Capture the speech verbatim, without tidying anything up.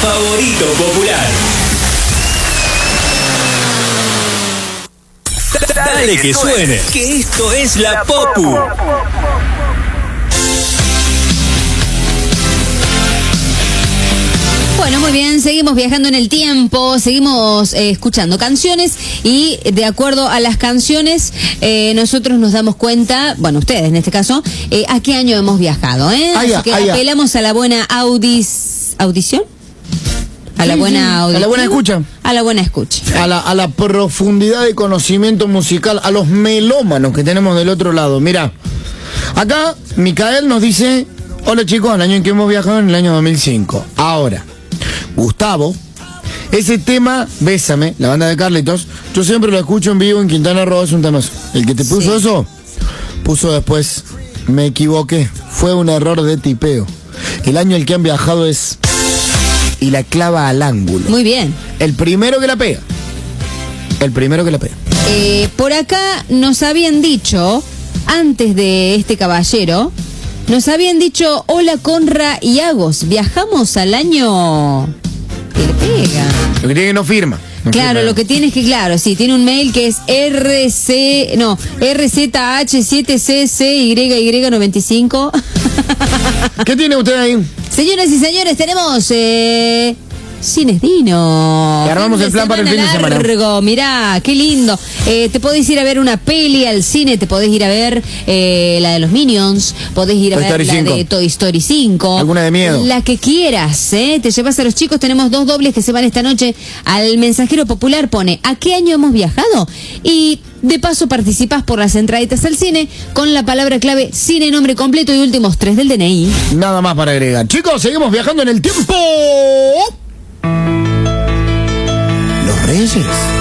favorito popular. Dale que suene, que esto es la Popu. Bueno, muy bien, seguimos viajando en el tiempo, seguimos eh, escuchando canciones y de acuerdo a las canciones eh, nosotros nos damos cuenta, bueno, ustedes en este caso, eh, a qué año hemos viajado, ¿eh? Ah, ya, Así que ah, ya. apelamos a la buena audis... audición. A la Sí, buena sí, a la audición. buena escucha. A la buena escucha. A la, a la profundidad de conocimiento musical, a los melómanos que tenemos del otro lado. Mira, acá Micael nos dice, hola chicos, el año en que hemos viajado en el año dos mil cinco. Ahora, Gustavo, ese tema, Bésame, la banda de Carlitos, yo siempre lo escucho en vivo en Quintana Roo, es un tema. El que te puso Sí. eso, puso después, me equivoqué, fue un error de tipeo. El año en el que han viajado es... y la clava al ángulo. Muy bien. El primero que la pega. El primero que la pega. Eh, por acá nos habían dicho, antes de este caballero, nos habían dicho, hola Conra y Agos, viajamos al año que le pega. Lo que tiene que no firma. No Claro, firma. lo que tiene es que, claro, sí, tiene un mail que es R C, no, R Z H siete C C Y Y noventa y cinco. ¿Qué tiene usted ahí? Señoras y señores, tenemos eh, Cines Dino. Le armamos Fin de el plan para el fin de semana. largo. Mirá, qué lindo. Eh, te podés ir a ver una peli al cine, te podés ir a ver eh, la de los Minions, podés ir a Toy ver Story la cinco. de Toy Story cinco. Alguna de miedo. La que quieras, ¿eh? Te llevas a los chicos, tenemos dos dobles que se van esta noche al Mensajero Popular, pone, ¿a qué año hemos viajado? Y de paso participás por las entraditas al cine con la palabra clave cine, nombre completo y últimos tres del D N I. Nada más para agregar. Chicos, seguimos viajando en el tiempo. Los Reyes